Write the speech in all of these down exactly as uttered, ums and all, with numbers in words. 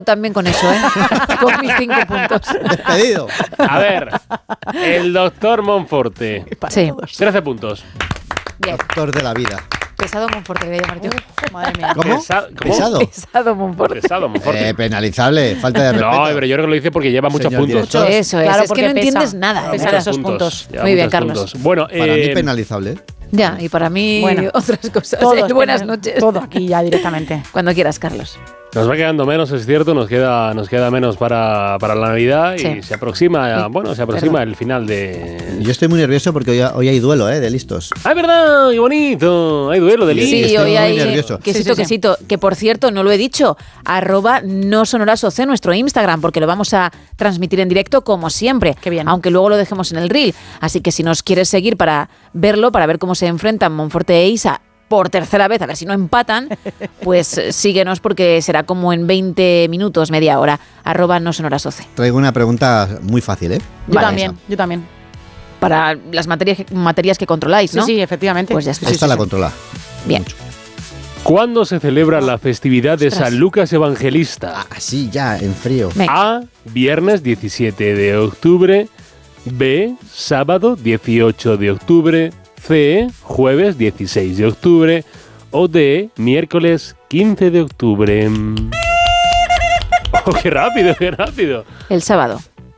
también con eso, ¿eh? Con mis cinco puntos. Despedido. A ver, el doctor Monforte. Sí. trece puntos. Bien. Doctor de la vida. Pesado Monforte, voy a llamar yo. Madre mía. ¿Cómo? Pesa- ¿cómo? ¿Pesado? Pesado Monforte. Pesado, Monforte. Eh, penalizable, falta de respeto. No, pero yo creo que lo hice porque lleva muchos Señor puntos. director. Eso es, Claro, es que porque no pesa. entiendes nada. Pesa nada. esos puntos. Lleva Muy bien, muchos Carlos. puntos. Bueno, Para eh, mí penalizable. Ya, y para mí Bueno, otras cosas. Todos Buenas tenemos- noches. Todo aquí ya directamente. Cuando quieras, Carlos. nos va quedando menos, es cierto, nos queda, nos queda menos para, para la Navidad Sí. y se aproxima, Sí. bueno, se aproxima Perdón. el final de... Yo estoy muy nervioso porque hoy, hoy hay duelo, ¿eh? De listos. ¡Ah, es verdad! ¡Qué bonito! Hay duelo de Sí, listos. Sí, estoy hoy muy hay nervioso. quesito, Sí, sí, sí. quesito, que por cierto, no lo he dicho, arroba no sonorasoc, nuestro Instagram, porque lo vamos a transmitir en directo como siempre, Qué bien. aunque luego lo dejemos en el reel. Así que si nos quieres seguir para verlo, para ver cómo se enfrentan Monforte e Isa por tercera vez, a ver si no empatan, pues eh, síguenos porque será como en veinte minutos, media hora, arroba no sonorasoc. Traigo una pregunta muy fácil, ¿eh? Yo Vale. también, yo también. Para las materias, materias que controláis, ¿no? Sí, sí, efectivamente. Pues ya está. Sí, Esta sí, la sí. controla. Bien. Mucho. ¿Cuándo se celebra la festividad de Ostras. San Lucas Evangelista? Así ya, en frío. Venga. A. Viernes diecisiete de octubre. B. Sábado dieciocho de octubre. C. Jueves dieciséis de octubre. O D. Miércoles quince de octubre. ¡Oh, qué rápido, qué rápido! El sábado.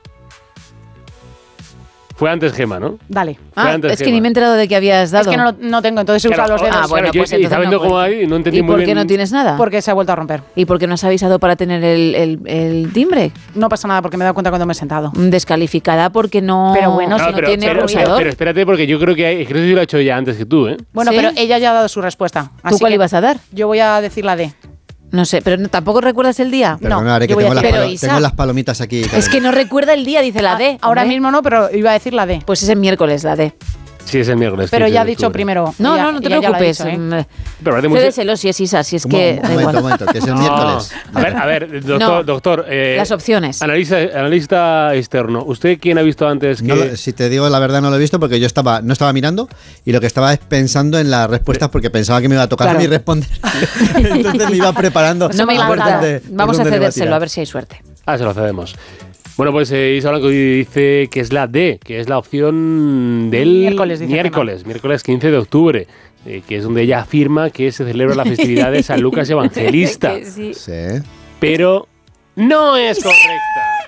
Fue antes Gema, ¿no? Dale. Fue Ah, antes es que Gema. ni me he enterado de que habías dado. Es que no, lo- no tengo, entonces he usado los dedos. Ah, bueno, yo, pues y entonces sabiendo no cómo cuenta. ahí, no entendí ¿Y muy por bien. qué no tienes nada? Porque se ha vuelto a romper. ¿Y por qué no has avisado para tener el, el- el timbre? No pasa nada porque me he dado cuenta cuando me he sentado. Descalificada porque no, Pero bueno, No, no pero, tiene pero- pulsador. pero espérate, porque yo creo que hay, creo que yo lo he hecho ya antes que tú, ¿eh? Bueno, ¿Sí? pero ella ya ha dado su respuesta. ¿Tú así cuál que ibas a dar? Yo voy a decir la D. No sé, pero no- ¿tampoco recuerdas el día? No, Perdonad, que yo voy a tengo las, decir- Pero, palo- Isa, tengo las palomitas aquí. Es que no recuerda el día, dice la D. Ahora hombre. mismo no, pero iba a decir la D. Pues es el miércoles, la D. Sí, es el miércoles. Pero quince ya ha de dicho octubre. primero. No, Ella- no, no te ella ya lo ha preocupes. dicho, ¿eh? Mm, Pero parece muy- Cédeselo si es Isa, si es Un que mo- da un momento, igual. un momento, que es el No. miércoles. A ver, a ver, doctor, No. doctor eh, Las opciones. Analista, analista externo. ¿Usted quién ha visto antes que...? No lo- si te digo la verdad, no lo he visto porque yo estaba no estaba mirando y lo que estaba es pensando en las respuestas porque pensaba que me iba a tocar Claro. a mí responder. Entonces me iba preparando. No me a ver importa. dónde- por Vamos a dónde le iba cedérselo, tirar. a ver si hay suerte. Ah, se lo cedemos. Bueno, pues eh, Isa Blanco dice que es la D, que es la opción del Miércoles, dice miércoles, miércoles quince de octubre, eh, que es donde ella afirma que se celebra la festividad de San Lucas Evangelista. Que sí. Sí. Pero no es correcta.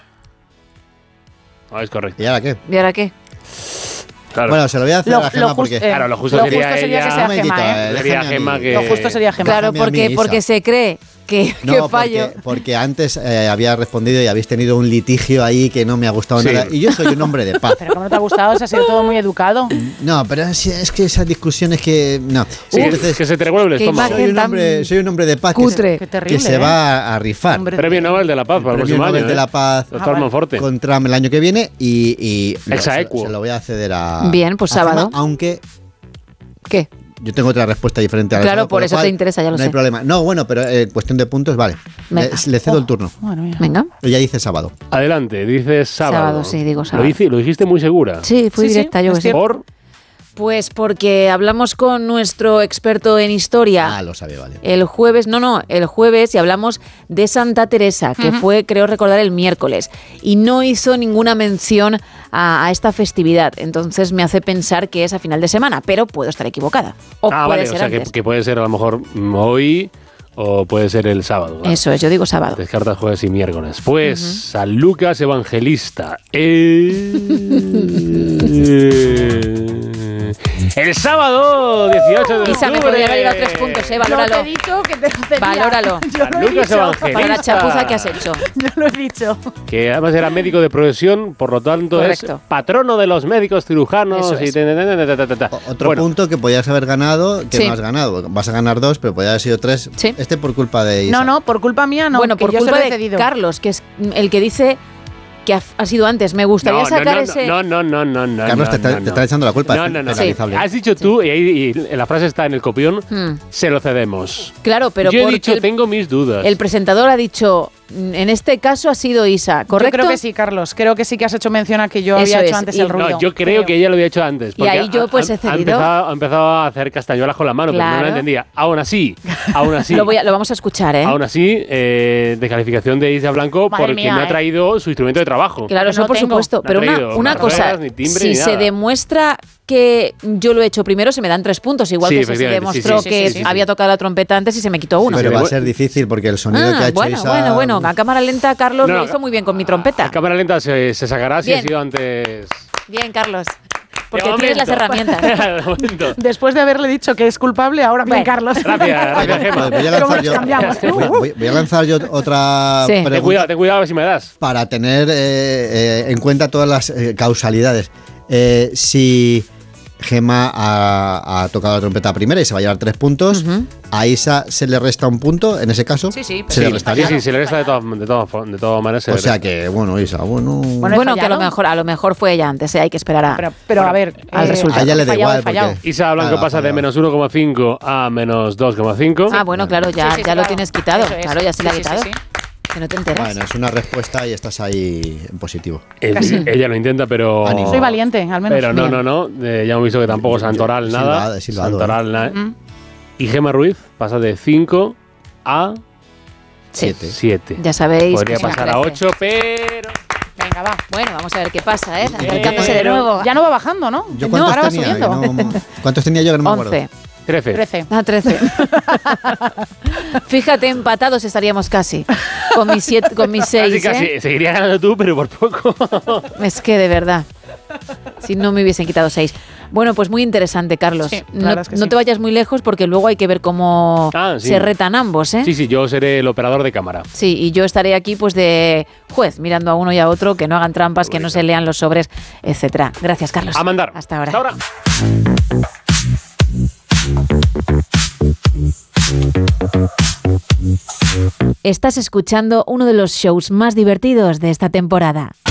No es correcta. ¿Y ahora qué? ¿Y ahora qué? Claro, Bueno, se lo voy a hacer Lo- a la lo Gema jus- porque... eh, Claro, lo justo lo sería justo sería ella- que Un sea momentito, Gema, ¿eh? eh, Sería déjame a Gema mí. que- Lo justo sería Gema. Claro, Déjame a porque, mí, porque Isa. se cree que, que No, fallo. porque, porque antes eh, había respondido y habéis tenido un litigio ahí que no me ha gustado Sí. nada. Y yo soy un hombre de paz. Pero como no te ha gustado, se ha sido todo muy educado. No, pero es, es que esas discusiones que... No. Sí, Entonces, que se te revuelve el qué estómago. imagen. soy, un tan hombre, soy un hombre de paz que, cutre. se- Qué terrible, que se ¿eh? va a rifar. Hombre, Premio Nobel de la Paz para el Premio próximo Nobel año. de ¿eh? la Paz Doctor Ah, vale. Monforte. con Trump el año que viene y, y no, se, Exaequo. se lo voy a ceder a... Bien, pues a Gema, sábado. aunque ¿Qué? yo tengo otra respuesta diferente a la Claro, Gema, por lo eso te cual interesa, ya lo no sé. hay problema. No, bueno, pero en cuestión de puntos, vale. Le, Venga. le cedo Oh. el turno. Bueno, mira. Venga. Ella dice sábado. Adelante, dices sábado. Sábado, sí, digo sábado. Lo, dice- lo dijiste muy segura. Sí, fui Sí, sí, directa, yo es que sé. cierto. Por... Pues porque hablamos con nuestro experto en historia. Ah, lo sabe, vale. El jueves, no, no, el jueves y hablamos de Santa Teresa, que fue, creo recordar, el miércoles. Y no hizo ninguna mención a, a esta festividad. Entonces me hace pensar que es a final de semana, pero puedo estar equivocada. O ah, puede vale, ser o sea que, antes. que puede ser a lo mejor mm, hoy o puede ser el sábado. ¿vale? Eso es, yo digo sábado. Descartas jueves y miércoles. Pues San Lucas Evangelista. El, el sábado dieciocho de Isa, me octubre. podría haber ido a tres puntos, eh, valóralo. Yo te he dicho que te lo cedía. Valóralo. Yo lo San he Lucas dicho. Evangelista. Para la chapuza que has hecho. Yo lo he dicho. Que además era médico de profesión, por lo tanto Correcto. es patrono de los médicos cirujanos. Eso y es. ta, ta, ta, ta, ta, ta, ta. O- Otro Bueno, punto que podías haber ganado, que Sí. no has ganado. Vas a ganar dos, pero podía haber sido tres. Sí. Este por culpa de Isa. No, no, por culpa mía no. bueno, que por yo se culpa lo he de cedido. Carlos, que es el que dice que ha, ha sido antes. Me gustaría no, sacar no, no, ese... no, no, no, no, no. Carlos, no, te, está, no, te no. está echando la culpa. No, es no, no. penalizable. Has dicho tú, y, ahí, y la frase está en el copión, Hmm. se lo cedemos. Claro, pero Yo he porque dicho, el, tengo mis dudas. el presentador ha dicho en este caso ha sido Isa, ¿correcto? Yo creo que sí, Carlos. Creo que sí que has hecho mención a que yo Eso había es. hecho antes Y- el ruido. No, yo creo, que ella lo había hecho antes. Y porque ahí yo, ha- pues, ha- he cedido. Ha empezado, ha empezado a hacer castañuelas con la mano, pero no Claro. la entendía. Aún así, aún así, Lo, voy a- lo vamos a escuchar, ¿eh? aún así, eh, descalificación de Isa Blanco Madre porque mía, no ha eh. traído su instrumento de trabajo. Claro, que eso no por tengo. supuesto. No ha Pero una, traído una las cosa, ruedas, ni timbre, si ni se nada. demuestra que yo lo he hecho primero, se me dan tres puntos. Igual Sí, que si se efectivamente, sí, demostró sí, que sí, sí, sí. había tocado la trompeta antes y se me quitó uno. Pero Sí, va a bu- ser difícil porque el sonido Ah, que ha hecho bueno, Isa... bueno, bueno. A cámara lenta, Carlos No, lo no, hizo muy bien con mi trompeta. A cámara lenta se, se sacará si Bien. ha sido antes. Bien, Carlos. Porque De tienes las momento. herramientas. De momento. Después de haberle dicho que es culpable, ahora bien, Bueno. Carlos. Gracias, gracias, Gemma. Vale, voy a ¿Cómo lanzar nos yo, cambiamos? voy, voy- voy a lanzar yo otra Sí. Ten pregunta Ten cuidado, ten cuidado a ver si me das. para tener eh, eh, en cuenta todas las eh, causalidades. Eh, si Gemma ha, ha tocado la trompeta primera y se va a llevar tres puntos, Ujú. a Isa se le resta un punto, en ese caso. Sí, sí, pero Se le Sí, restaría. sí, sí, se le resta de todas, de todas, fo- de todas maneras. se O le sea resta. que, bueno, Isa, bueno... Bueno, Bueno, he que a lo fallado. mejor a lo mejor fue ella antes, ¿eh? Hay que esperar a... Pero, pero a ver, al eh, resultado. a ella le da he fallado, igual he fallado. porque... Isa Blanco Claro, pasa de fallado. menos uno coma cinco a menos dos coma cinco. Ah, bueno, claro, ya, Sí, sí, ya lo claro. tienes quitado. Eso es. Claro, ya se Sí, le ha sí, sí, quitado. sí. Que no te enteras. Bueno, es una respuesta y estás ahí en positivo. Él- ella lo intenta, pero. Ánimo. Soy valiente, al menos. Pero no, Bien. no, no. eh, ya hemos visto que tampoco Santoral He nada. silbado, he silbado, Santoral nada. Mm. Y Gemma Ruiz pasa de cinco a Sí. Siete. siete. Ya sabéis Podría que se pasar a crece. ocho, pero. Venga, va. Bueno, vamos a ver qué pasa, ¿eh? Y- Acercándose de pero- nuevo. Ya no va bajando, ¿no? ¿Yo No, cuántos ahora va tenía? subiendo. Que no- ¿Cuántos tenía yo que no me acuerdo? once. trece. trece. Ah, trece. Fíjate, empatados estaríamos casi. Con mis, siete, con mis Casi, seis, casi. ¿eh? Seguiría ganando tú, pero por poco. Es que de verdad. Si no me hubiesen quitado seis. Bueno, pues muy interesante, Carlos. Sí, la no verdad es que no sí. te vayas muy lejos porque luego hay que ver cómo Ah, sí. se retan ambos, ¿eh? Sí, sí, yo seré el operador de cámara. Sí, y yo estaré aquí pues de juez, mirando a uno y a otro, que no hagan trampas, que no se lean los sobres, etcétera. Gracias, Carlos. A mandar. Hasta ahora. Hasta ahora. Estás escuchando uno de los shows más divertidos de esta temporada.